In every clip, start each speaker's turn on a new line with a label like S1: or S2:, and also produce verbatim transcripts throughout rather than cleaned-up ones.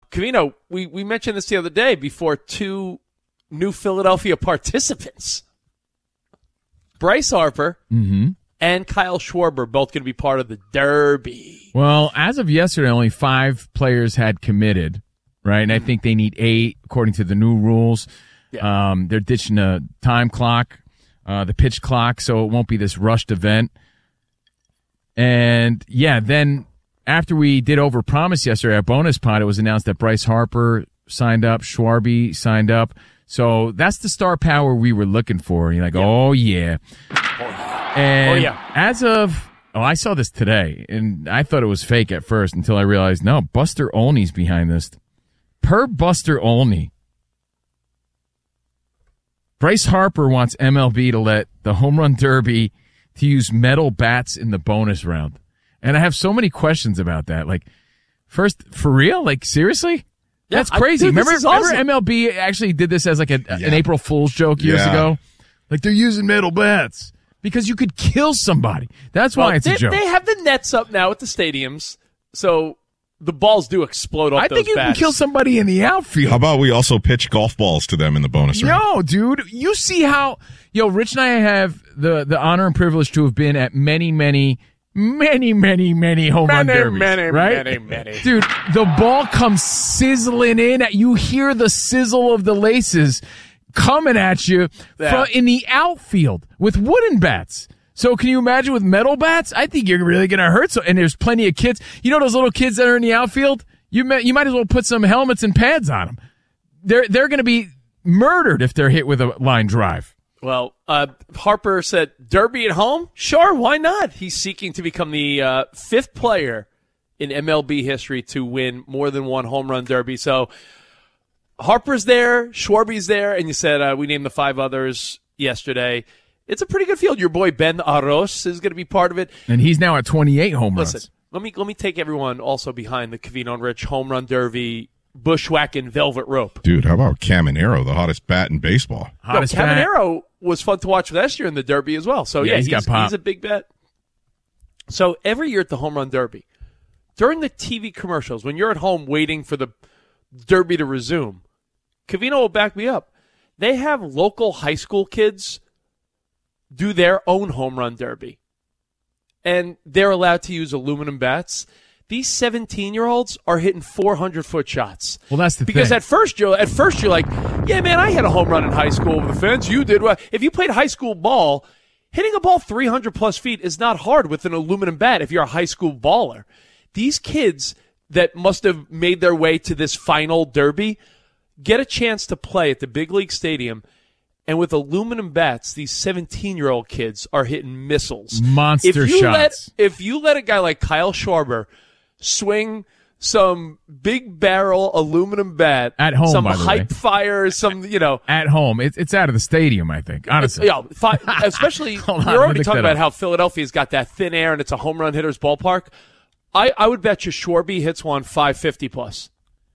S1: Covino, we, we mentioned this the other day before two new Philadelphia participants. Bryce Harper
S2: mm-hmm.
S1: and Kyle Schwarber both going to be part of the Derby.
S2: Well, as of yesterday, only five players had committed, right? And I think they need eight according to the new rules.
S1: Yeah.
S2: Um, they're ditching a time clock, uh, the pitch clock, so it won't be this rushed event. And, yeah, then after we did overpromise yesterday, our bonus pod, it was announced that Bryce Harper signed up, Schwarby signed up. So that's the star power we were looking for. And you're like, yeah. oh, yeah. And
S1: oh, yeah.
S2: as of, oh, I saw this today, and I thought it was fake at first until I realized, no, Buster Olney's behind this. Per Buster Olney, Bryce Harper wants M L B to let the Home Run Derby to use metal bats in the bonus round. And I have so many questions about that. Like, first, for real? Like, seriously?
S1: Yeah,
S2: That's crazy.
S1: I, dude,
S2: remember,
S1: awesome.
S2: remember M L B actually did this as like a,
S3: yeah.
S2: an April Fool's joke years
S3: yeah.
S2: ago? Like, they're using metal bats because you could kill somebody. That's why
S1: well,
S2: it's
S1: they,
S2: a joke.
S1: They have the nets up now at the stadiums, so the balls do explode off
S2: I
S1: those
S2: think you
S1: bats.
S2: can kill somebody in the outfield.
S3: How about we also pitch golf balls to them in the bonus round?
S2: No, dude. You see how, yo, Rich and I have the, the honor and privilege to have been at many, many, many, many, many home
S1: many,
S2: run derbies.
S1: Many,
S2: right?
S1: many, many.
S2: Dude, the ball comes sizzling in. You hear the sizzle of the laces coming at you
S1: Yeah.
S2: from in the outfield with wooden bats. So can you imagine with metal bats? I think you're really going to hurt. So, and there's plenty of kids. You know those little kids that are in the outfield? You may, you might as well put some helmets and pads on them. They're, they're going to be murdered if they're hit with a line drive.
S1: Well, uh, Harper said, Derby at home? Sure, why not? He's seeking to become the uh, fifth player in M L B history to win more than one home run derby. So Harper's there, Schwarby's there, and you said uh, we named the five others yesterday. It's a pretty good field. Your boy Ben Arroz is going to be part of it.
S2: And he's now at twenty-eight home runs.
S1: Listen, let me let me take everyone also behind the Covino and Rich home run derby bushwhacking velvet rope.
S3: Dude, how about Caminero, the hottest bat in baseball?
S2: Hottest
S1: no,
S2: bat.
S1: Caminero was fun to watch last year in the Derby as well. So,
S2: Yeah,
S1: yeah,
S2: he's
S1: he's,
S2: got pop.
S1: he's a big bet. So, every year at the Home Run Derby, during the T V commercials, when you're at home waiting for the Derby to resume, Covino will back me up. They have local high school kids do their own Home Run Derby. And they're allowed to use aluminum bats. These seventeen-year-olds are hitting four hundred foot shots.
S2: Well, that's the
S1: because
S2: thing.
S1: at first you're at first you're like, yeah, man, I hit a home run in high school over the fence. You did well. If you played high school ball, hitting a ball three hundred plus feet is not hard with an aluminum bat if you're a high school baller. These kids that must have made their way to this final derby get a chance to play at the big league stadium. And with aluminum bats, these seventeen-year-old kids are hitting missiles.
S2: Monster
S1: if you
S2: shots.
S1: Let, if you let a guy like Kyle Schwarber swing some big barrel aluminum bat
S2: At home,
S1: some
S2: by the
S1: hype
S2: way.
S1: fire, some, you know.
S2: At home. It's it's out of the stadium, I think, honestly.
S1: Yeah, fi- especially,
S2: Hold on,
S1: we're
S2: let me
S1: already
S2: look
S1: talking
S2: that
S1: about
S2: up.
S1: how Philadelphia's got that thin air and it's a home run hitter's ballpark. I, I would bet you Schwarby hits one five fifty plus.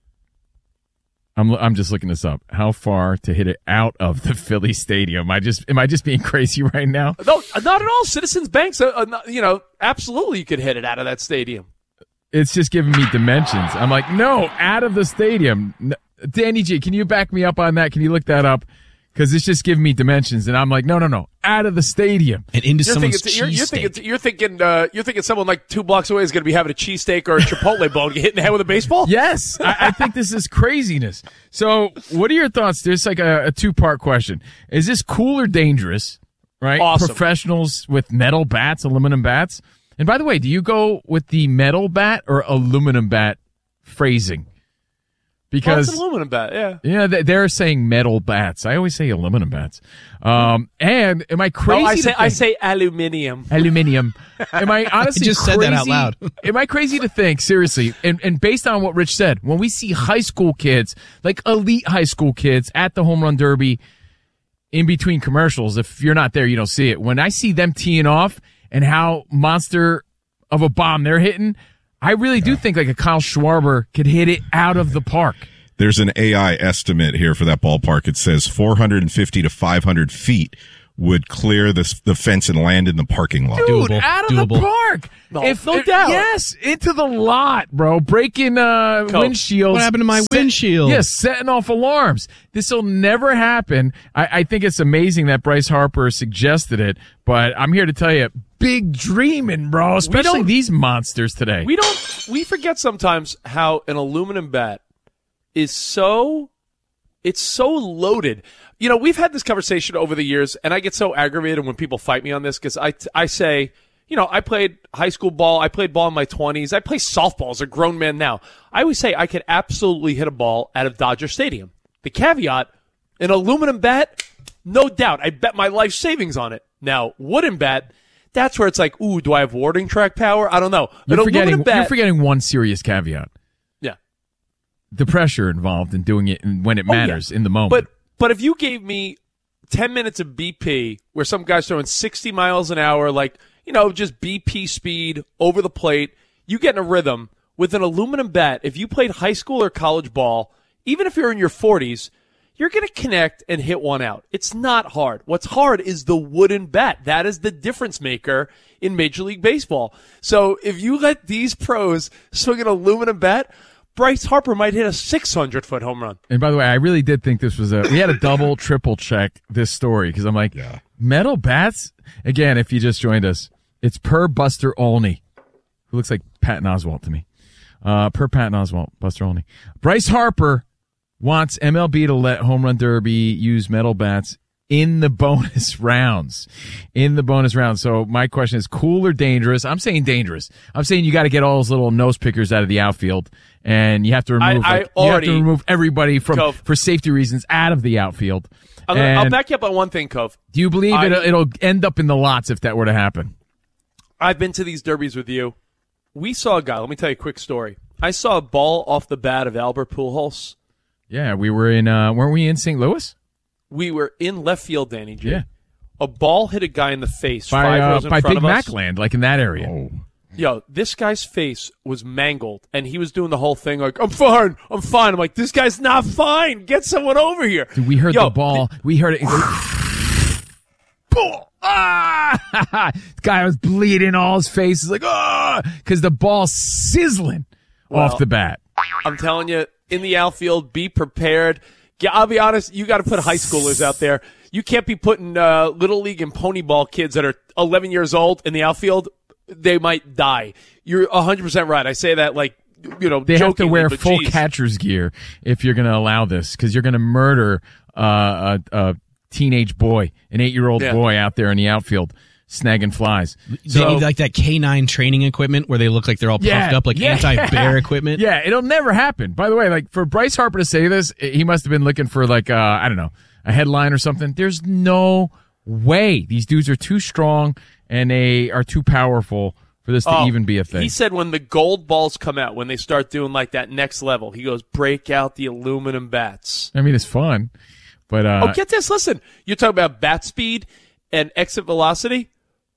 S2: I'm I'm just looking this up. How far to hit it out of the Philly stadium? I just am I just being crazy right now?
S1: No, not at all. Citizens Bank's, uh, uh, you know, absolutely you could hit it out of that stadium.
S2: It's just giving me dimensions. I'm like, no, out of the stadium. N- Danny G, can you back me up on that? Can you look that up? Because it's just giving me dimensions, and I'm like, no, no, no, out of the stadium.
S4: And into
S1: You're
S4: someone's
S1: thinking, you're, you're
S4: cheesesteak.
S1: thinking, you're thinking, uh, you're thinking someone like two blocks away is going to be having a cheesesteak or a Chipotle bowl and get hit in the head with a baseball?
S2: Yes, I, I think this is craziness. So, what are your thoughts? There's like a, a two-part question. Is this cool or dangerous? Right?
S1: Awesome.
S2: Professionals with metal bats, aluminum bats. And by the way, do you go with the metal bat or aluminum bat phrasing?
S1: Oh,
S2: Because
S1: it's an aluminum bat, yeah.
S2: yeah, they- they're saying metal bats. I always say aluminum bats. Um, and am I crazy?
S1: No, I
S2: to
S1: say,
S2: think,
S1: I say aluminium.
S2: aluminium. Am I honestly
S4: I just
S2: crazy?
S4: said that out loud.
S2: Am I crazy to think, seriously, and, and based on what Rich said, when we see high school kids, like elite high school kids at the home run derby in between commercials, if you're not there, you don't see it. When I see them teeing off and how monster of a bomb they're hitting, I really do think like a Kyle Schwarber could hit it out of the park.
S3: There's an A I estimate here for that ballpark. It says four hundred fifty to five hundred feet would clear the the fence and land in the parking lot.
S2: Dude,
S4: Doable.
S2: out of
S4: Doable.
S2: the park.
S1: No,
S2: if,
S1: no
S2: if-
S1: doubt.
S2: Yes, into the lot, bro. Breaking uh,
S1: Coach,
S2: windshields.
S4: what happened to my
S2: set-
S4: windshield?
S2: Yes, setting off alarms. This will never happen. I, I think it's amazing that Bryce Harper suggested it, but I'm here to tell you, big dreaming, bro. Especially
S1: don't-
S2: these monsters today.
S1: We don't. We forget sometimes how an aluminum bat is so. It's so loaded. You know, we've had this conversation over the years, and I get so aggravated when people fight me on this because I, I say, you know, I played high school ball. I played ball in my twenties. I play softball as a grown man now. I always say I could absolutely hit a ball out of Dodger Stadium. The caveat, an aluminum bat, no doubt. I bet my life savings on it. Now, wooden bat, that's where it's like, ooh, do I have warding track power? I don't know.
S2: You're
S1: An
S2: forgetting,
S1: aluminum bat,
S2: you're forgetting one serious caveat.
S1: yeah.
S2: The pressure involved in doing it when it
S1: Oh, yeah.
S2: matters in the moment.
S1: But but if you gave me ten minutes of B P where some guy's throwing sixty miles an hour, like, you know, just B P speed over the plate, you get in a rhythm with an aluminum bat. If you played high school or college ball, even if you're in your forties, you're going to connect and hit one out. It's not hard. What's hard is the wooden bat. That is the difference maker in Major League Baseball. So if you let these pros swing an aluminum bat, Bryce Harper might hit a six hundred foot home run.
S2: And by the way, I really did think this was a, we had a double, triple check this story because I'm like,
S3: Yeah.
S2: metal bats? Again, if you just joined us, it's per Buster Olney, who looks like Patton Oswalt to me. Uh, per Patton Oswalt, Buster Olney. Bryce Harper wants M L B to let Home Run Derby use metal bats in the bonus rounds. In the bonus rounds. So my question is, cool or dangerous? I'm saying dangerous. I'm saying you got to get all those little nose pickers out of the outfield, and you have to remove
S1: I- I
S2: like, you have
S1: already-
S2: to remove everybody from
S1: Cove.
S2: for safety reasons out of the outfield.
S1: I'll, I'll
S2: And
S1: back you up on one thing, Cove.
S2: do you believe
S1: I-
S2: it'll, it'll end up in the lots if that were to happen?
S1: I've been to these derbies with you. We saw a guy. Let me tell you a quick story. I saw a ball off the bat of Albert Pujols.
S2: Yeah, we were in. Uh, weren't we in Saint Louis?
S1: We were in left field, Danny G.
S2: Yeah.
S1: A ball hit a guy in the face
S2: By
S1: five
S2: uh,
S1: rows in
S2: by
S1: front
S2: Big
S1: of us.
S2: Mac Land, like in that area.
S3: Oh.
S1: Yo, this guy's face was mangled, and he was doing the whole thing like, I'm fine, I'm fine. I'm like, this guy's not fine. Get someone over here.
S2: Dude, we heard
S1: Yo,
S2: the ball. We heard it. it goes, Boom! Ah! The guy was bleeding all his face. He's like, ah, because the ball's sizzling
S1: Well,
S2: off the bat.
S1: I'm telling you, in the outfield, be prepared. Yeah, I'll be honest, you got to put high schoolers out there. You can't be putting uh, little league and pony ball kids that are eleven years old in the outfield. They might die. You're one hundred percent right. I say that like, you know,
S2: They have to
S1: jokingly,
S2: wear
S1: but
S2: full
S1: geez.
S2: catcher's gear if you're going to allow this, because you're going to murder uh, a, a teenage boy, an eight-year-old
S1: Yeah.
S2: boy out there in the outfield snagging flies.
S4: They
S1: So-
S4: need like that K nine training equipment where they look like they're all puffed
S2: Yeah,
S4: up, like
S2: yeah.
S4: anti-bear equipment.
S2: Yeah, it'll never happen. By the way, like for Bryce Harper to say this, he must have been looking for like uh, I don't know, a headline or something. There's no way. These dudes are too strong and they are too powerful for this to
S1: Oh,
S2: even be a thing.
S1: He said when the gold balls come out, when they start doing like that next level, he goes, break out the aluminum bats.
S2: I mean, it's fun, but uh,
S1: Oh, get this. Listen, you're talking about bat speed and exit velocity.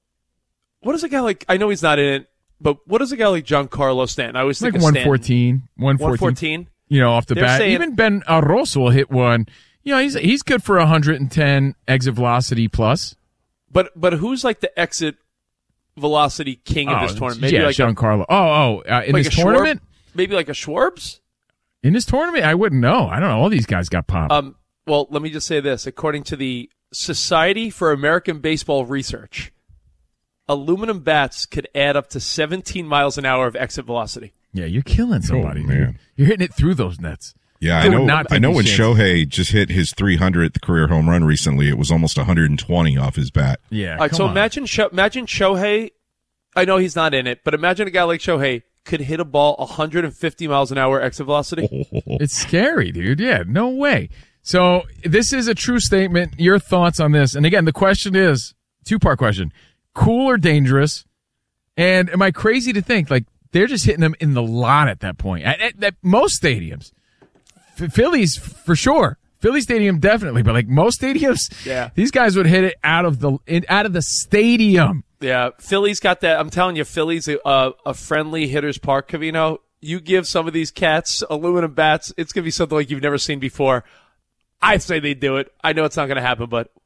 S1: What is a guy like? I know he's not in it, but what is a guy like Giancarlo Stanton? I always
S2: like
S1: think of
S2: one
S1: Stanton.
S2: fourteen, one fourteen,
S1: one fourteen.
S2: you know, off the
S1: They're
S2: bat.
S1: saying-
S2: Even Ben Arroso will hit one. You know, he's he's good for one hundred ten exit velocity plus.
S1: But but who's like the exit velocity king of this tournament? Maybe
S2: yeah,
S1: like a,
S2: Giancarlo. Oh, oh, uh, in
S1: like
S2: this
S1: a Schwarb?
S2: tournament,
S1: Maybe like a Schwarbs.
S2: in this tournament, I wouldn't know. I don't know. All these guys got popped.
S1: Um. Well, let me just say this. According to the Society for American Baseball Research, aluminum bats could add up to seventeen miles an hour of exit velocity.
S2: yeah, you're killing somebody,
S3: Oh,
S2: dude.
S3: man.
S2: You're hitting it through those nets.
S3: Yeah,
S2: I
S3: I
S2: would
S3: know.
S2: not take
S3: I know
S2: these
S3: when
S2: chances.
S3: Shohei just hit his three hundredth career home run recently, it was almost one hundred twenty off his bat.
S2: Yeah.
S1: All right,
S2: come
S1: so
S2: on.
S1: imagine Sho- imagine Shohei. I know he's not in it, but imagine a guy like Shohei could hit a ball one hundred fifty miles an hour exit velocity.
S2: It's scary, dude. Yeah, no way. So this is a true statement. Your thoughts on this? And again, the question is two-part question: cool or dangerous? And am I crazy to think like they're just hitting them in the lot at that point? At, at, at most stadiums, F- Phillies for sure. Philly Stadium definitely, but like most stadiums,
S1: Yeah.
S2: these guys would hit it out of the in, out of the stadium.
S1: Yeah, Philly's got that. I'm telling you, Philly's a, a, a friendly hitter's park, Covino. You give some of these cats aluminum bats, it's going to be something like you've never seen before. I say they do it. I know it's not going to happen, but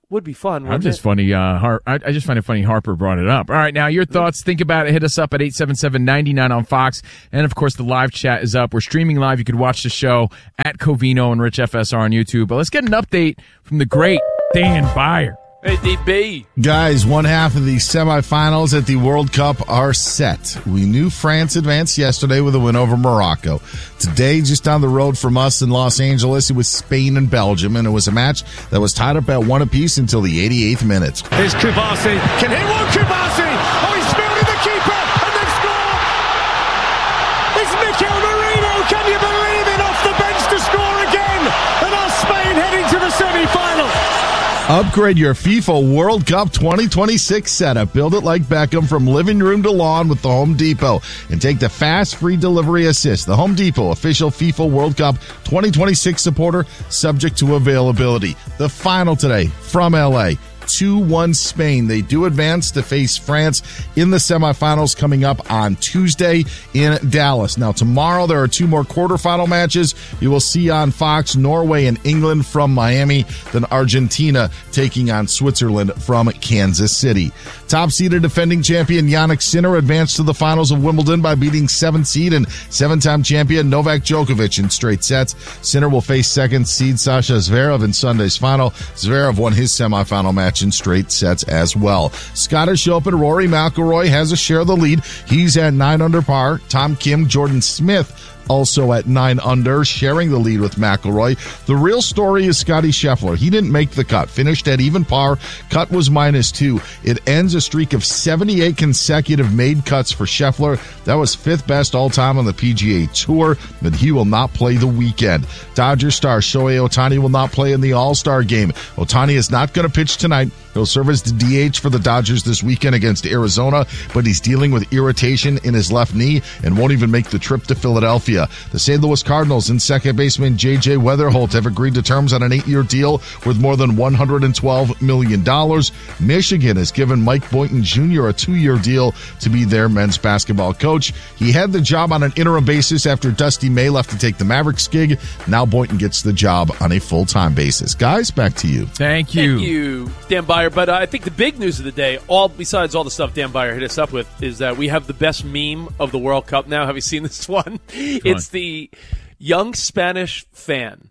S1: Would be fun.
S2: I'm just it? funny. Uh, Har- I, I just find it funny Harper brought it up. All right, now your thoughts. Think about it. Hit us up at eight seven seven, nine nine on Fox. And, of course, the live chat is up. We're streaming live. You could watch the show at Covino and Rich F S R on YouTube. But let's get an update from the great Dan Beyer.
S1: Hey, D B.
S5: Guys, one half of the semifinals at the World Cup are set. We knew France advanced yesterday with a win over Morocco. Today, just down the road from us in Los Angeles, it was Spain and Belgium, and it was a match that was tied up at one apiece until the eighty-eighth minute.
S6: Here's Kubasi. Can he one Kubasi? Oh, he's fielding the keeper, and they've scored! It's Mikel Merino. Can you believe it? Off the bench to score again, and our Spain heading to the semi-final.
S5: Upgrade your FIFA World Cup twenty twenty-six setup. Build it like Beckham from living room to lawn with the Home Depot. And take the fast free delivery assist. The Home Depot, official FIFA World Cup twenty twenty-six supporter, subject to availability. The final today from L A. two one Spain. They do advance to face France in the semifinals coming up on Tuesday in Dallas. Now, tomorrow there are two more quarterfinal matches. You will see on Fox Norway and England from Miami, then Argentina taking on Switzerland from Kansas City. Top-seeded defending champion Jannik Sinner advanced to the finals of Wimbledon by beating seventh seed and seven-time champion Novak Djokovic in straight sets. Sinner will face second seed Sasha Zverev in Sunday's final. Zverev won his semifinal match in straight sets as well. Scottish Open, Rory McIlroy has a share of the lead. He's at nine under par. Tom Kim, Jordan Smith also at nine under, sharing the lead with McIlroy. The real story is Scottie Scheffler. He didn't make the cut. Finished at even par. Cut was minus two. It ends a streak of seventy-eight consecutive made cuts for Scheffler. That was fifth best all time on the P G A Tour, but he will not play the weekend. Dodgers star Shohei Ohtani will not play in the All-Star game. Ohtani is not going to pitch tonight. He'll serve as the D H for the Dodgers this weekend against Arizona, but he's dealing with irritation in his left knee and won't even make the trip to Philadelphia. The Saint Louis Cardinals and second baseman J J Weatherholt have agreed to terms on an eight-year deal worth more than one hundred twelve million dollars. Michigan has given Mike Boynton Junior a two-year deal to be their men's basketball coach. He had the job on an interim basis after Dusty May left to take the Mavericks gig. Now Boynton gets the job on a full-time basis. Guys, back to you.
S2: Thank you.
S1: Thank you, Dan Beyer. But uh, I think the big news of the day, all besides all the stuff Dan Beyer hit us up with, is that we have the best meme of the World Cup now. Have you seen this one? It's the young Spanish fan.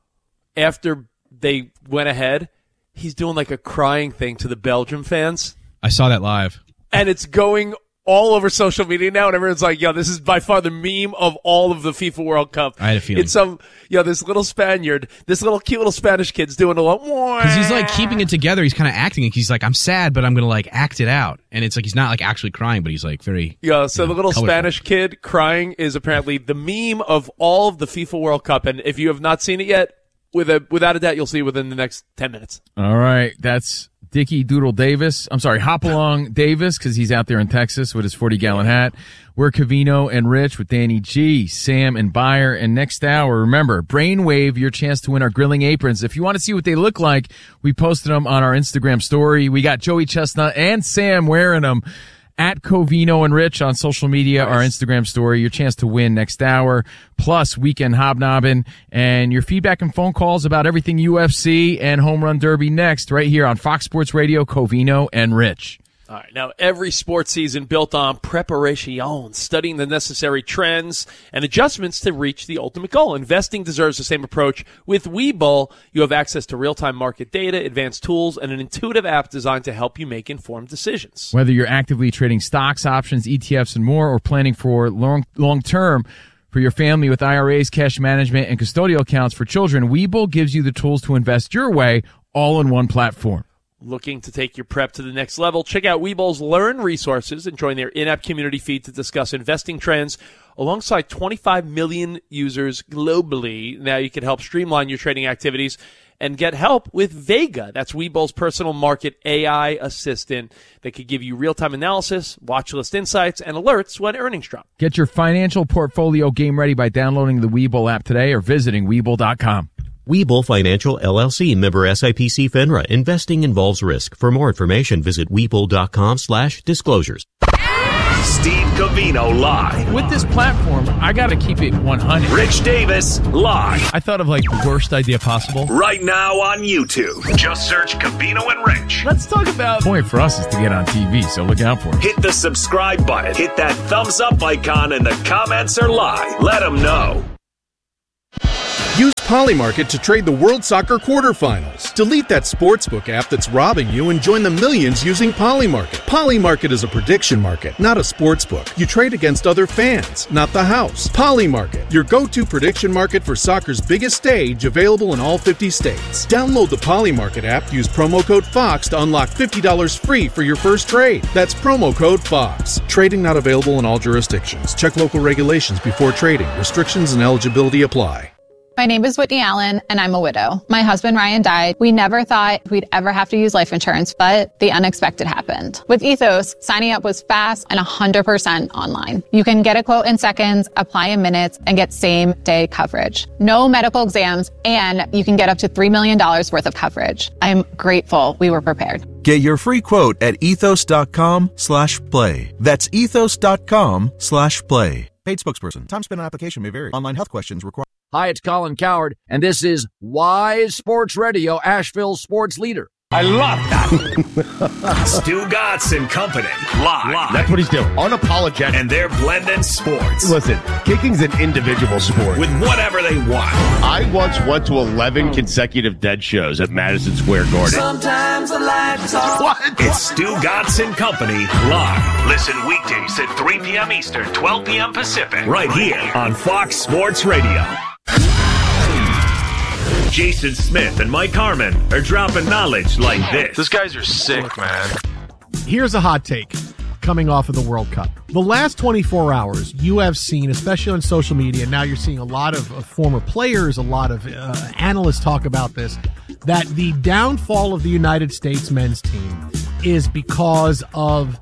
S1: After they went ahead, he's doing like a crying thing to the Belgium fans.
S4: I saw that live.
S1: And it's going all over social media now, and everyone's like, yo, this is by far the meme of all of the FIFA World Cup.
S4: I had a feeling.
S1: It's some, yo, this little Spaniard, this little cute little Spanish kid's doing a lot.
S4: Because he's like keeping it together. He's kind of acting. He's like, I'm sad, but I'm going to like act it out. And it's like he's not like actually crying, but he's like very.
S1: Yeah, so
S4: you know,
S1: the little
S4: colorful.
S1: Spanish kid crying is apparently the meme of all of the FIFA World Cup. And if you have not seen it yet, with a, without a doubt, you'll see it within the next ten minutes.
S2: All right, that's Dickie Doodle Davis. I'm sorry, Hopalong Davis, because he's out there in Texas with his forty-gallon hat. We're Covino and Rich with Danny G, Sam, and Beyer. And next hour, remember, Brainwave, your chance to win our grilling aprons. If you want to see what they look like, we posted them on our Instagram story. We got Joey Chestnut and Sam wearing them. At Covino and Rich on social media, our Instagram story, your chance to win next hour, plus Weekend Hobnobbing, and your feedback and phone calls about everything U F C and Home Run Derby next, right here on Fox Sports Radio, Covino and Rich.
S1: All right, now every sports season built on preparation, studying the necessary trends and adjustments to reach the ultimate goal. Investing deserves the same approach. With Webull, you have access to real-time market data, advanced tools, and an intuitive app designed to help you make informed decisions.
S2: Whether you're actively trading stocks, options, E T Fs, and more, or planning for long, long-term for your family with I R As, cash management, and custodial accounts for children, Webull gives you the tools to invest your way all in one platform.
S1: Looking to take your prep to the next level? Check out Webull's Learn resources and join their in-app community feed to discuss investing trends alongside twenty-five million users globally. Now you can help streamline your trading activities and get help with Vega. That's Webull's personal market A I assistant that could give you real-time analysis, watch list insights, and alerts when earnings drop.
S2: Get your financial portfolio game ready by downloading the Webull app today or visiting Webull dot com.
S7: Webull Financial, L L C, member S I P C FINRA. Investing involves risk. For more information, visit Webull dot com slash disclosures.
S8: Steve Covino live.
S2: With this platform, I got to keep it one hundred.
S8: Rich Davis live.
S2: I thought of like the worst idea possible.
S8: Right now on YouTube. Just search Covino and Rich.
S2: Let's talk about. The point for us is to get on T V, so look out for it.
S8: Hit the subscribe button. Hit that thumbs up icon, and the comments are live. Let them know.
S9: Use Polymarket to trade the World Soccer quarterfinals. Delete that sportsbook app that's robbing you and join the millions using Polymarket. Polymarket is a prediction market, not a sportsbook. You trade against other fans, not the house. Polymarket, your go-to prediction market for soccer's biggest stage, available in all fifty states. Download the Polymarket app, use promo code FOX to unlock fifty dollars free for your first trade. That's promo code FOX. Trading not available in all jurisdictions. Check local regulations before trading. Restrictions and eligibility apply.
S10: My name is Whitney Allen, and I'm a widow. My husband, Ryan, died. We never thought we'd ever have to use life insurance, but the unexpected happened. With Ethos, signing up was fast and one hundred percent online. You can get a quote in seconds, apply in minutes, and get same-day coverage. No medical exams, and you can get up to three million dollars worth of coverage. I'm grateful we were prepared.
S11: Get your free quote at ethos.com slash play. That's ethos.com slash play. Paid spokesperson. Time spent on application may vary. Online health questions require.
S12: Hi, it's Colin Cowherd, and this is Wise Sports Radio, Asheville's sports leader.
S8: I love that. Stu Gatz and Company, live. live.
S13: That's what he's doing. Unapologetic.
S8: And they're blending sports.
S13: Listen, kicking's an individual sport.
S8: With whatever they want.
S13: I once went to eleven consecutive dead shows at Madison Square Garden.
S8: Sometimes I like to talk. What? It's Stu Gatz and Company, live. Listen weekdays at three p.m. Eastern, twelve p.m. Pacific. Right here on Fox Sports Radio. Jason Smith and Mike Harmon are dropping knowledge like this.
S14: These guys are sick, man.
S15: Here's a hot take coming off of the World Cup. The last twenty-four hours, you have seen, especially on social media, now you're seeing a lot of, of former players, a lot of uh, analysts talk about this, that the downfall of the United States men's team is because of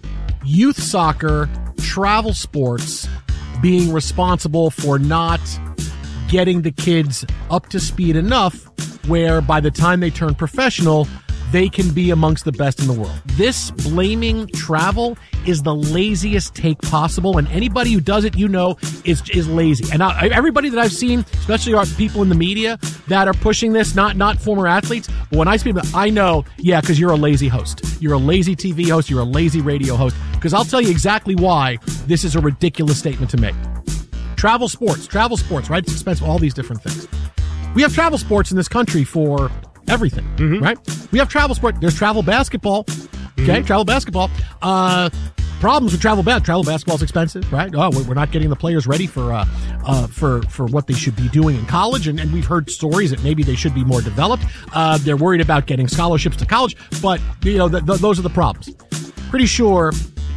S15: youth soccer, travel sports being responsible for not getting the kids up to speed enough where by the time they turn professional, they can be amongst the best in the world. This blaming travel is the laziest take possible, and anybody who does it, you know, is is lazy. And I, everybody that I've seen, especially our people in the media that are pushing this, not not former athletes, but when I speak about, I know, yeah, because you're a lazy host. You're a lazy T V host. You're a lazy radio host. Because I'll tell you exactly why this is a ridiculous statement to make. Travel sports, travel sports, right? It's expensive, all these different things. We have travel sports in this country for everything, mm-hmm. right? We have travel sport. There's travel basketball, okay? Mm-hmm. Travel basketball. Uh, problems with travel basketball. Travel basketball is expensive, right? Oh, we're not getting the players ready for uh, uh, for for what they should be doing in college, and, and we've heard stories that maybe they should be more developed. Uh, they're worried about getting scholarships to college, but you know, th- th- those are the problems. Pretty sure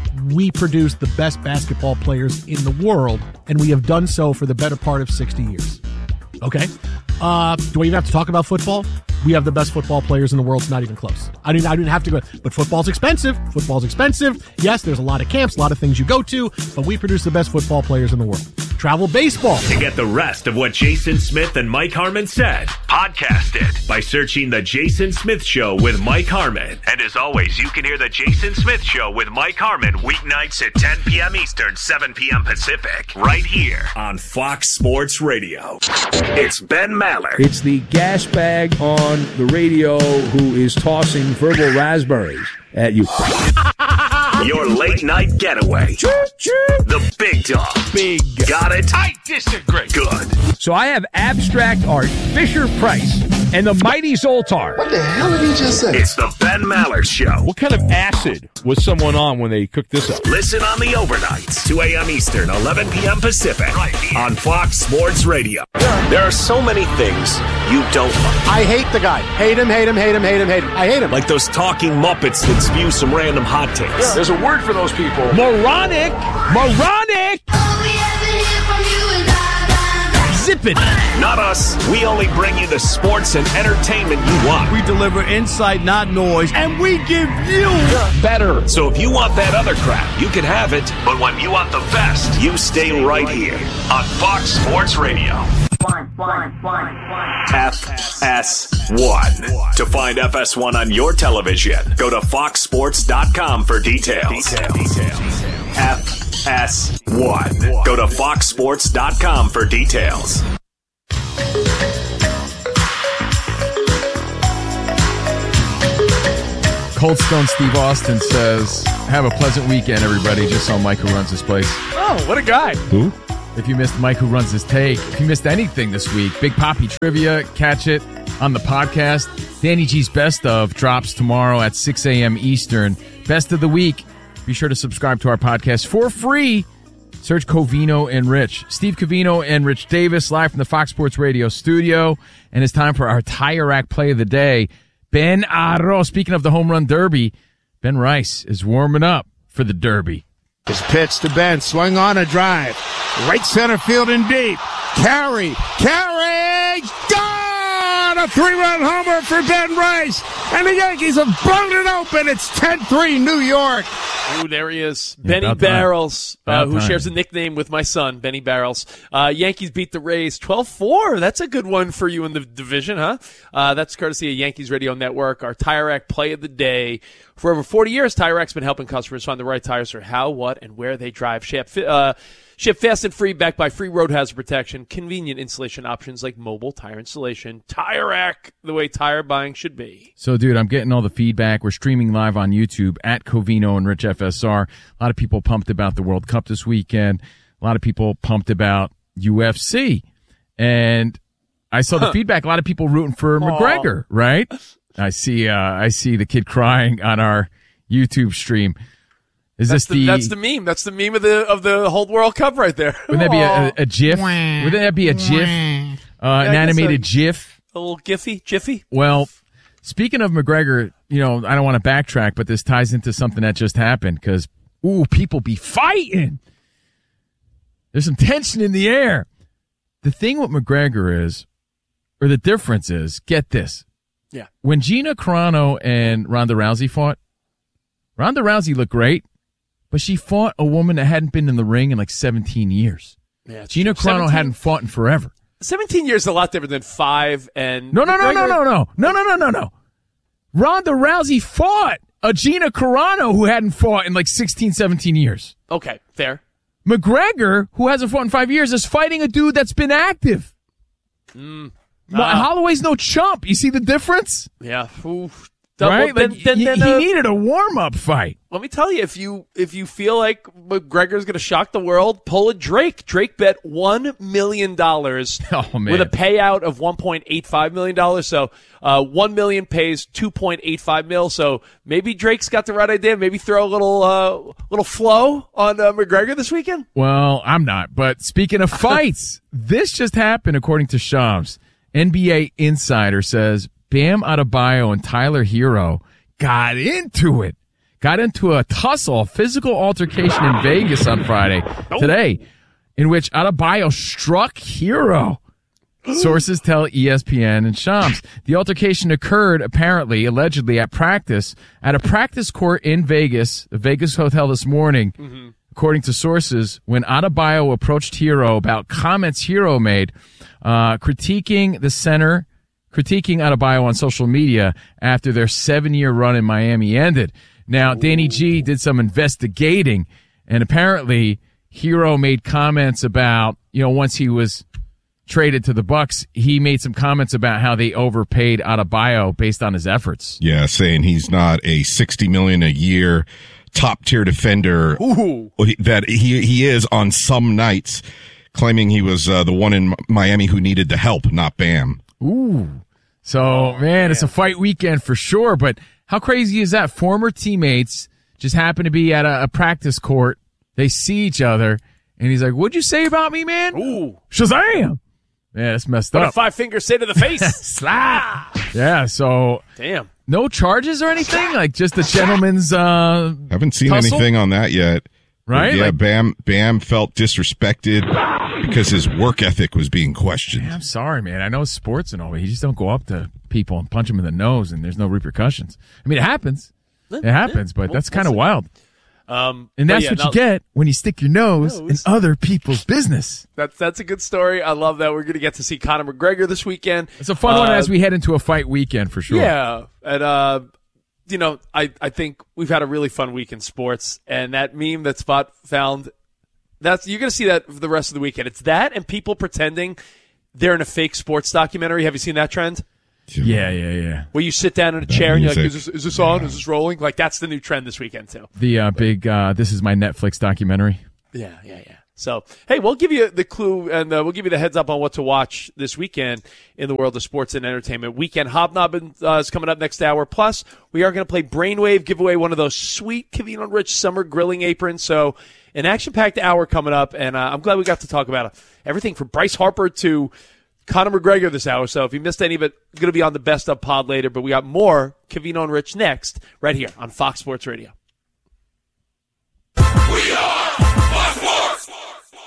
S15: we produce the best basketball players in the world, and we have done so for the better part of sixty years. Okay? Uh, do we even have to talk about football? We have the best football players in the world. It's not even close. I didn't, I didn't have to go. But football's expensive. Football's expensive. Yes, there's a lot of camps, a lot of things you go to, but we produce the best football players in the world. Travel baseball.
S8: To get the rest of what Jason Smith and Mike Harmon said, podcast it by searching The Jason Smith Show with Mike Harmon. And as always, you can hear The Jason Smith Show with Mike Harmon weeknights at ten p.m. Eastern, seven p.m. Pacific, right here on Fox Sports Radio. It's Ben Maller.
S16: It's the gas bag on the radio who is tossing verbal raspberries at you.
S8: Your late night getaway. The big dog.
S16: Big.
S8: Got it?
S14: I disagree.
S8: Good.
S16: So I have abstract art, Fisher Price, and the mighty Zoltar.
S17: What the hell did he just say?
S8: It's the Ben Maller Show.
S16: What kind of acid was someone on when they cooked this up?
S8: Listen on the overnights, two a.m. Eastern, eleven p.m. Pacific, right here on Fox Sports Radio. There are so many things you don't like.
S18: I hate the guy. Hate him, hate him, hate him, hate him, hate him. I hate him.
S8: Like those talking Muppets that spew some random hot takes.
S14: Yeah. There's a word for those people.
S16: Moronic! Moronic! Zippin'.
S8: Not us. We only bring you the sports and entertainment you want.
S19: We deliver insight, not noise, and we give you
S8: better. So if you want that other crap, you can have it. But when you want the best, you stay right here on Fox Sports Radio.
S20: One, one, one, one.
S8: F S one. To find F S one on your television, go to fox sports dot com for details. Details. Details. F S one. Go to fox sports dot com for details.
S2: Cold Stone Steve Austin says, have a pleasant weekend, everybody. Just saw Mike who runs this place.
S1: Oh, what a guy.
S2: Who? If you missed Mike who runs this take, if you missed anything this week, Big Poppy Trivia, catch it on the podcast. Danny G's Best Of drops tomorrow at six a.m. Eastern. Best of the week. Be sure to subscribe to our podcast for free. Search Covino and Rich. Steve Covino and Rich Davis live from the Fox Sports Radio studio. And it's time for our Tire Rack Play of the Day. Ben Arroyo. Speaking of the Home Run Derby, Ben Rice is warming up for the Derby.
S19: His pitch to Ben, swung on a drive. Right center field and deep. Carry, carry, gone! A three-run homer for Ben Rice. And the Yankees have blown it open. It's ten three New York.
S1: Ooh, there he is.
S2: Yeah,
S1: Benny Barrels, uh, who
S2: time.
S1: shares a nickname with my son, Benny Barrels. Uh, Yankees beat the Rays twelve four. That's a good one for you in the division, huh? Uh, that's courtesy of Yankees Radio Network, our Tire Rack Play of the Day. For over forty years, Tire Rack's been helping customers find the right tires for how, what, and where they drive. Ship, uh, ship fast and free, backed by free road hazard protection, convenient installation options like mobile tire installation. Tire Rack, the way tire buying should be.
S2: So, dude, I'm getting all the feedback. We're streaming live on YouTube at Covino and Rich F S R. A lot of people pumped about the World Cup this weekend. A lot of people pumped about U F C. And I saw the feedback. A lot of people rooting for McGregor, right? I see uh, I see the kid crying on our YouTube stream. Is
S1: That's
S2: this
S1: the,
S2: the,
S1: that's the meme. That's the meme of the of the whole World Cup right there.
S2: Wouldn't that be a, a, a GIF? Wouldn't that be a GIF? Uh, an animated
S1: so.
S2: GIF?
S1: A little Giphy, Jiffy.
S2: Well, speaking of McGregor, you know, I don't want to backtrack, but this ties into something that just happened because, ooh, people be fighting. There's some tension in the air. The thing with McGregor is, or the difference is, get this.
S1: Yeah.
S2: When Gina Carano and Ronda Rousey fought, Ronda Rousey looked great, but she fought a woman that hadn't been in the ring in like seventeen years.
S1: Yeah,
S2: Gina
S1: true.
S2: Carano
S1: seventeen
S2: hadn't fought in forever.
S1: seventeen years is a lot different than five and...
S2: No, no, no, no,
S1: McGregor-
S2: no, no. No, no, no, no, no. Ronda Rousey fought a Gina Carano who hadn't fought in like sixteen, seventeen years.
S1: Okay, fair.
S2: McGregor, who hasn't fought in five years, is fighting a dude that's been active.
S1: Mm.
S2: Well,
S1: Uh,
S2: Holloway's no chump. You see the difference?
S1: Yeah. Ooh.
S2: Right?
S1: Then,
S2: Like,
S1: then,
S2: he,
S1: then,
S2: he
S1: uh,
S2: needed a warm-up fight.
S1: let me tell you, if you if you feel like McGregor's going to shock the world, pull a Drake. Drake bet one million dollars
S2: Oh, man.
S1: with a payout of one point eight five million dollars. So uh, one million dollars pays two point eight five mil. So maybe Drake's got the right idea. Maybe throw a little uh, little flow on uh, McGregor this weekend.
S2: Well, I'm not. But speaking of fights, this just happened according to Shams. N B A Insider says Bam Adebayo and Tyler Hero got into it. Got into a tussle, a physical altercation in Vegas on Friday, today, in which Adebayo struck Hero. Sources tell E S P N and Shams. The altercation occurred, apparently, allegedly, at practice, at a practice court in Vegas, a Vegas hotel this morning, mm-hmm. according to sources, when Adebayo approached Hero about comments Hero made, uh, critiquing the center, critiquing Adebayo on social media after their seven-year run in Miami ended. Now, Danny G did some investigating, and apparently Hero made comments about, you know, once he was traded to the Bucks, he made some comments about how they overpaid Adebayo based on his efforts.
S3: Yeah, saying he's not a sixty million dollars a year top tier defender.
S1: Ooh.
S3: That he he is on some nights, claiming he was uh, the one in Miami who needed the help, not Bam.
S2: Ooh. So, oh, man, man, it's a fight weekend for sure, but how crazy is that? Former teammates just happen to be at a, a practice court. They see each other, and he's like, what'd you say about me, man?
S1: Ooh.
S2: Shazam! Yeah, that's messed
S1: What
S2: up.
S1: a five fingers say to the face.
S2: Slap! Yeah, so.
S1: Damn.
S2: No charges or anything? Like just a gentleman's, uh.
S3: Haven't seen
S2: tussle?
S3: anything on that yet.
S2: Right?
S3: But yeah,
S2: Like,
S3: Bam, Bam felt disrespected because his work ethic was being questioned.
S2: Yeah, I'm sorry, man. I know it's sports and all, but you just don't go up to people and punch them in the nose and there's no repercussions. I mean, it happens. It happens, but
S1: We'll-
S2: that's
S1: we'll
S2: kind of
S1: see.
S2: wild.
S1: Um,
S2: And
S1: but
S2: that's
S1: yeah,
S2: what
S1: now-
S2: you get when you stick your nose,
S1: Nose.
S2: in other people's business.
S1: That's that's a good story. I love that. We're going to get to see Conor McGregor this weekend.
S2: It's a fun one
S1: Uh,
S2: as we head into a fight weekend for sure.
S1: Yeah, and uh, you know, I, I think we've had a really fun week in sports, and that meme that Spot found, that's you're going to see that for the rest of the weekend. It's that and people pretending they're in a fake sports documentary. Have you seen that trend?
S2: Yeah, yeah, yeah.
S1: Where you sit down in a
S3: That
S1: chair and you're like,
S3: music.
S1: is this, is this on? Is this rolling? Like, that's the new trend this weekend, too.
S2: The uh, big, uh, this is my Netflix documentary.
S1: Yeah, yeah, yeah. So, hey, we'll give you the clue and uh, we'll give you the heads up on what to watch this weekend in the world of sports and entertainment. Weekend Hobnobbing uh, is coming up next hour. Plus, we are going to play Brainwave, give away one of those sweet Covino and Rich summer grilling aprons. So, an action-packed hour coming up, and uh, I'm glad we got to talk about it. Everything from Bryce Harper to Conor McGregor this hour. So if you missed any of it, going to be on the Best of pod later. But we got more Covino and Rich next, right here on Fox Sports Radio.
S6: We are Fox Sports.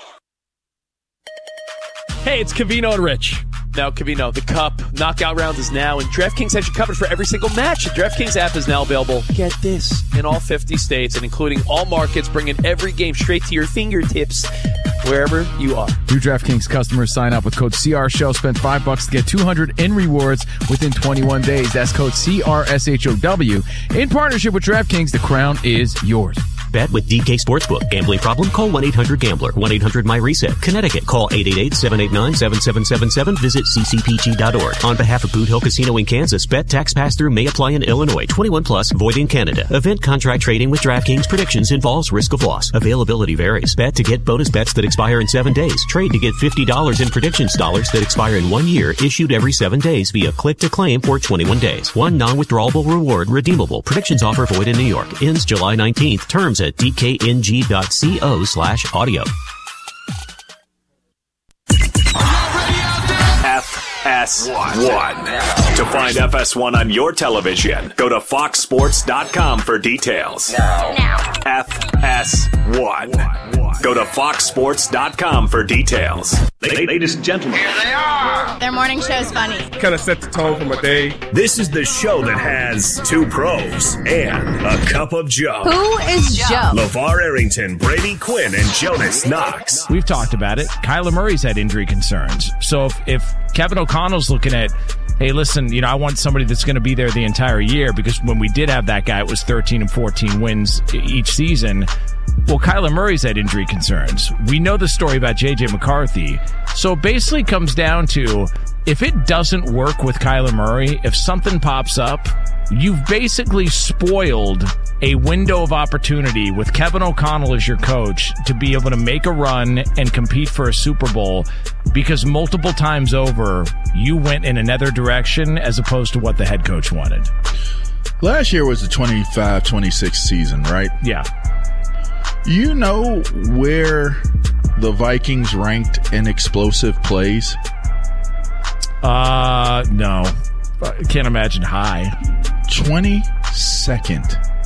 S1: Hey, it's Covino and Rich. Now, Covino, the Cup knockout round is now, and DraftKings has you covered for every single match. The DraftKings app is now available, get this, in all fifty states, and including all markets, bringing every game straight to your fingertips, wherever you are.
S2: New DraftKings customers sign up with code C R Show. Spend five bucks to get two hundred in rewards within twenty-one days. That's code C R S H O W. In partnership with DraftKings, the crown is yours.
S7: Bet with D K Sportsbook. Gambling problem? Call one eight hundred gambler. one eight hundred my reset. Connecticut. Call eight eight eight, seven eight nine, seven seven seven seven. Visit c c p g dot org. On behalf of Boot Hill Casino in Kansas, bet tax pass-through may apply in Illinois. twenty-one plus, void in Canada. Event contract trading with DraftKings predictions involves risk of loss. Availability varies. Bet to get bonus bets that expire in seven days. Trade to get fifty dollars in predictions dollars that expire in one year, issued every seven days via click to claim for twenty-one days. One non-withdrawable reward redeemable. Predictions offer void in New York. Ends July nineteenth. Terms at d k n g dot co slash audio.
S8: F S one. To find F S one on your television, go to fox sports dot com for details.
S20: Now.
S8: F S one. Go to fox sports dot com for details. Ladies and gentlemen, here they are.
S17: Their morning show is funny.
S14: Kind of set the tone for my day.
S8: This is the show that has two pros and a cup of Joe.
S17: Who is Joe?
S8: LeVar Arrington, Brady Quinn, and Jonas Knox.
S21: We've talked about it. Kyler Murray's had injury concerns. So if, if Kevin O'Connell's looking at, hey, listen, you know, I want somebody that's going to be there the entire year, because when we did have that guy, it was thirteen and fourteen wins each season. Well, Kyler Murray's had injury concerns. We know the story about J J McCarthy. So it basically comes down to, if it doesn't work with Kyler Murray, if something pops up, you've basically spoiled a window of opportunity with Kevin O'Connell as your coach to be able to make a run and compete for a Super Bowl, because multiple times over, you went in another direction as opposed to what the head coach wanted.
S5: Last year was the twenty-five twenty-six season, right?
S21: Yeah.
S5: You know where the Vikings ranked in explosive plays?
S21: Uh, no. I can't imagine high.
S5: twenty-second.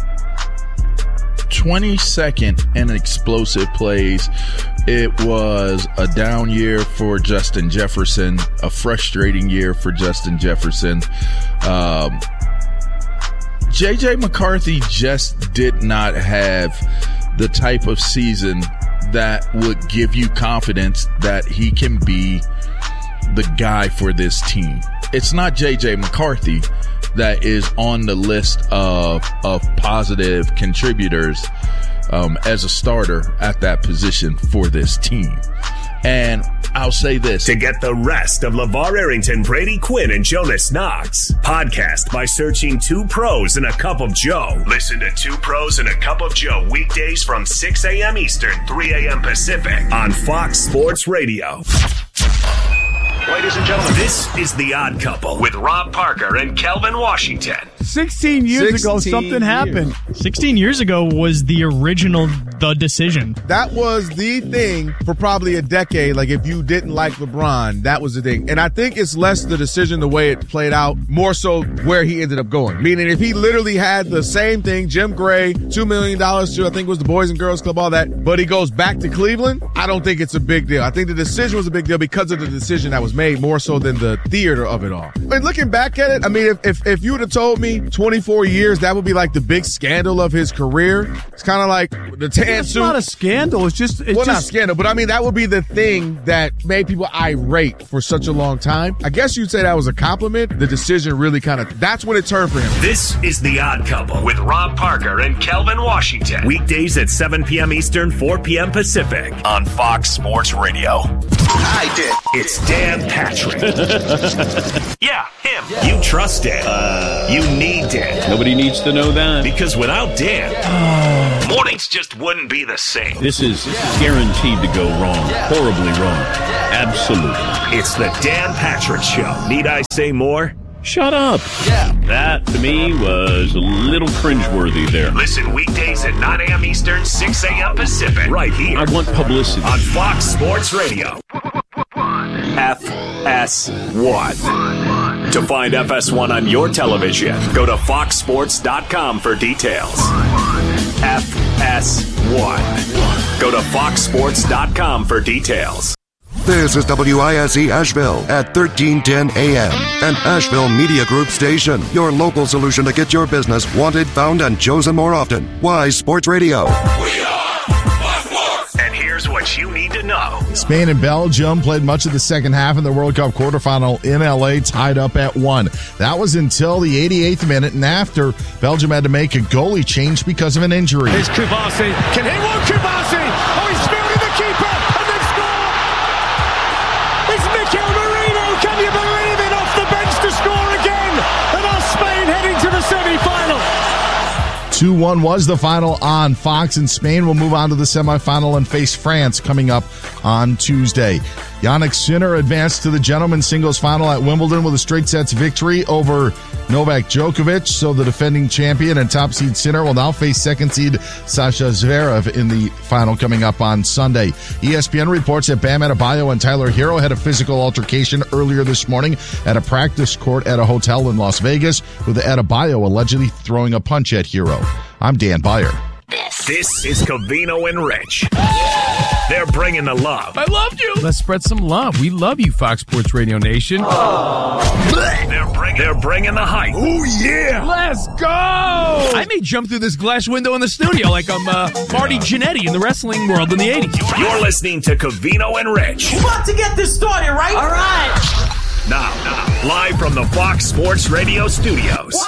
S5: twenty-second in explosive plays. It was a down year for Justin Jefferson, a frustrating year for Justin Jefferson. Um, J J McCarthy just did not have the type of season that would give you confidence that he can be the guy for this team. It's not J J McCarthy that is on the list of of positive contributors um, as a starter at that position for this team. And I'll say this.
S8: To get the rest of LeVar Arrington, Brady Quinn, and Jonas Knox, podcast by searching Two Pros and a Cup of Joe. Listen to Two Pros and a Cup of Joe weekdays from six a.m. Eastern, three a.m. Pacific on Fox Sports Radio. Ladies and gentlemen, this is The Odd Couple with Rob Parker and Kelvin Washington.
S22: sixteen years ago, something
S23: years.
S22: happened.
S23: sixteen years ago was the original The Decision.
S22: That was the thing for probably a decade. Like, if you didn't like LeBron, that was the thing. And I think it's less the decision, the way it played out, more so where he ended up going. Meaning, if he literally had the same thing, Jim Gray, two million dollars to, I think it was the Boys and Girls Club, all that, but he goes back to Cleveland, I don't think it's a big deal. I think the decision was a big deal because of the decision that was made more so than the theater of it all. And looking back at it, I mean, if if, if you would have told me twenty-four years, that would be like the big scandal of his career. It's kind of like the tan
S15: It's
S22: suit.
S15: not a scandal. It's just it's
S22: well, not
S15: just
S22: scandal, but I mean, that would be the thing that made people irate for such a long time. I guess you'd say that was a compliment. The decision really kind of, that's when it turned for him.
S8: This is The Odd Couple with Rob Parker and Kelvin Washington. Weekdays at seven p.m. Eastern, four p.m. Pacific on Fox Sports Radio. I did. It's Dan Patrick. Yeah, him. Yeah. You trust Dan. Uh, you need Dan.
S4: Nobody needs to know that.
S8: Because without Dan, yeah. mornings just wouldn't be the same.
S4: This is yeah. guaranteed to go wrong. Yeah. Horribly wrong. Absolutely.
S8: It's the Dan Patrick Show. Need I say more?
S4: Shut up.
S8: Yeah.
S4: That, to me, was a little cringeworthy there.
S8: Listen weekdays at nine a.m. Eastern, six a.m. Pacific. Right here.
S4: I want publicity.
S8: On Fox Sports Radio. F S one. To find F S one on your television, go to fox sports dot com for details. F S one. Go to fox sports dot com for details.
S9: This is W I S E Asheville at thirteen ten A M, an Asheville Media Group station. Your local solution to get your business wanted, found, and chosen more often. Wise Sports Radio.
S8: We are Fox Sports. And here's what you need to know.
S5: Spain and Belgium played much of the second half in the World Cup quarterfinal in L A, tied up at one. That was until the eighty-eighth minute, and after, Belgium had to make a goalie change because of an injury.
S6: Here's Kubasi. Can he one Kubasi? Oh, he's fielding the keeper, and they've scored! It's Mikel Merino, can you believe it? Off the bench to score again, and our Spain heading to the semi-final.
S5: two one was the final on Fox, and Spain will move on to the semifinal and face France coming up on Tuesday. Jannik Sinner advanced to the gentlemen's singles final at Wimbledon with a straight sets victory over Novak Djokovic. So the defending champion and top seed Sinner will now face second seed Sasha Zverev in the final coming up on Sunday. E S P N reports that Bam Adebayo and Tyler Hero had a physical altercation earlier this morning at a practice court at a hotel in Las Vegas, with Adebayo allegedly throwing a punch at Hero. I'm Dan Beyer.
S8: This is Covino and Rich. They're bringing the love.
S1: I loved you.
S2: Let's spread some love. We love you, Fox Sports Radio Nation.
S8: They're, bring, they're bringing the hype.
S1: Oh, yeah. Let's go. I may jump through this glass window in the studio like I'm uh, Marty Jannetty in the wrestling world in the eighties.
S8: You're listening to Covino and Rich.
S10: We're about to get this started, right? All right.
S8: Now, now, live from the Fox Sports Radio studios. Wow.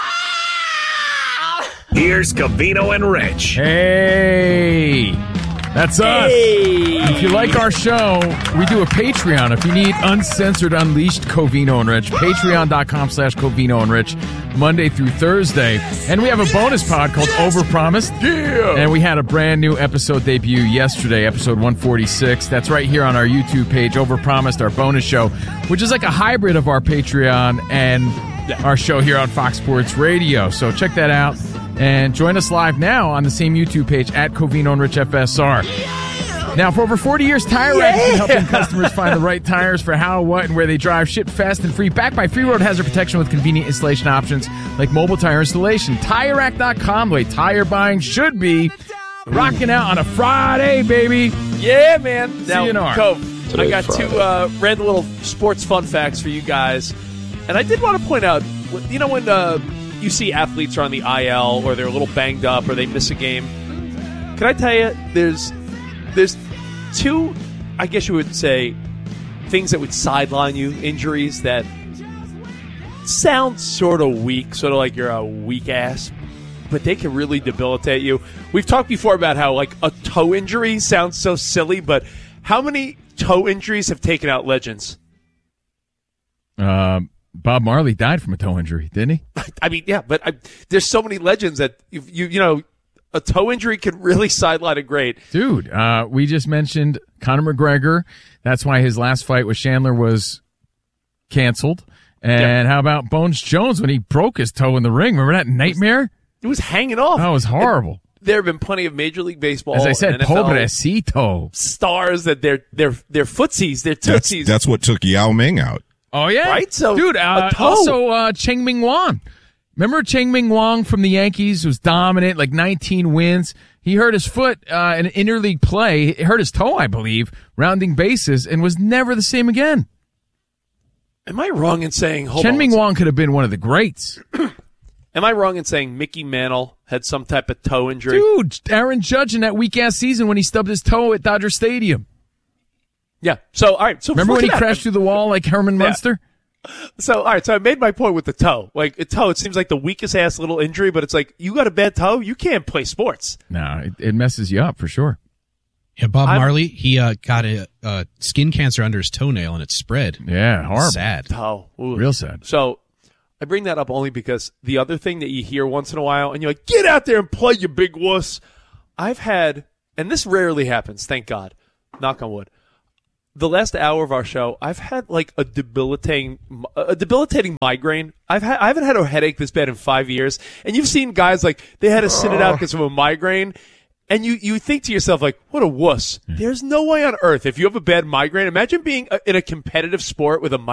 S8: Here's Covino and Rich.
S2: Hey, that's us.
S1: Hey.
S2: If you like our show, we do a Patreon. If you need uncensored, unleashed Covino and Rich, patreon.com slash Covino and Rich, Monday through Thursday. And we have a bonus pod called Overpromised.
S1: Yeah.
S2: And we had a brand new episode debut yesterday, episode one forty-six. That's right here on our YouTube page, Overpromised, our bonus show, which is like a hybrid of our Patreon and our show here on Fox Sports Radio. So check that out. And join us live now on the same YouTube page at Covino and Rich F S R. Now, for over forty years, Tire Rack has been helping customers find the right tires for how, what, and where they drive. Shipped fast and free. Backed by free road hazard protection with convenient installation options like mobile tire installation. Tire Rack dot com, the way tire buying should be. Rocking out on a Friday, baby.
S1: Yeah, man. Now,
S2: C N R.
S1: Cove, I got two uh, random little sports fun facts for you guys. And I did want to point out, you know, when uh, you see athletes are on the I L or they're a little banged up or they miss a game, can I tell you, there's there's two, I guess you would say, things that would sideline you, injuries that sound sort of weak, sort of like you're a weak ass, but they can really debilitate you. We've talked before about how, like, a toe injury sounds so silly, but how many toe injuries have taken out legends?
S2: Um. Bob Marley died from a toe injury, didn't he?
S1: I mean, yeah, but I, there's so many legends that you, you you know, a toe injury can really sideline a great.
S2: Dude, uh, we just mentioned Conor McGregor. That's why his last fight with Chandler was canceled. And yeah. How about Bones Jones when he broke his toe in the ring? Remember that nightmare?
S1: It was hanging off.
S2: That was horrible.
S1: And there have been plenty of Major League Baseball,
S2: as I said,
S1: N F L
S2: pobrecito
S1: stars that they're they're they're footsies, they're tootsies.
S3: That's, that's what took Yao Ming out.
S2: Oh, yeah?
S1: Right? So,
S2: dude, uh, also uh, Cheng Ming Wang. Remember Cheng Ming Wang from the Yankees was dominant, like nineteen wins. He hurt his foot uh, in an interleague play. He hurt his toe, I believe, rounding bases, and was never the same again.
S1: Am I wrong in saying hold
S2: Chen
S1: on,
S2: Ming Wong could have been one of the greats.
S1: Am I wrong in saying Mickey Mantle had some type of toe injury?
S2: Dude, Aaron Judge in that weak-ass season when he stubbed his toe at Dodger Stadium.
S1: Yeah. So, all right. So
S2: remember when he
S1: that.
S2: crashed through the wall like Herman Munster?
S1: Yeah. So, all right. So I made my point with the toe. Like, a toe, it seems like the weakest ass little injury, but it's like, you got a bad toe, you can't play sports.
S2: No, it, it messes you up for sure.
S11: Yeah, Bob
S1: I'm,
S11: Marley, he uh, got a uh, skin cancer under his toenail and it spread.
S2: Yeah, horrible.
S11: Sad.
S1: Toe. Ooh.
S2: Real sad.
S1: So I bring that up only because the other thing that you hear once in a while, and you're like, get out there and play, you big wuss. I've had, and this rarely happens, thank God, knock on wood. The last hour of our show, I've had like a debilitating, a debilitating migraine. I've had, I haven't had a headache this bad in five years. And you've seen guys like they had to sit it out because of a migraine. And you, you think to yourself, like, what a wuss. There's no way on earth, if you have a bad migraine, imagine being a, in a competitive sport with a migraine.